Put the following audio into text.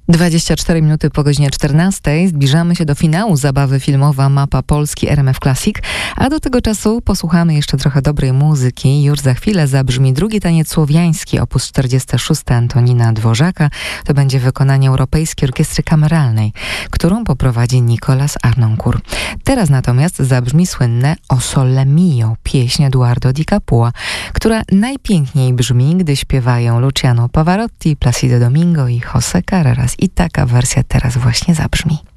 24 minuty po godzinie 14 zbliżamy się do finału zabawy filmowa Mapa Polski RMF Classic, a do tego czasu posłuchamy jeszcze trochę dobrej muzyki. Już za chwilę zabrzmi drugi taniec słowiański, op. 46 Antonina Dworzaka. To będzie wykonanie Europejskiej Orkiestry Kameralnej, którą poprowadzi Nicolas Arnoncourt. Teraz natomiast zabrzmi słynne O Sole Mio, pieśń Eduardo Di Capua, która najpiękniej brzmi, gdy śpiewają Luciano Pavarotti, Placido Domingo i José Carreras. I taka wersja teraz właśnie zabrzmi.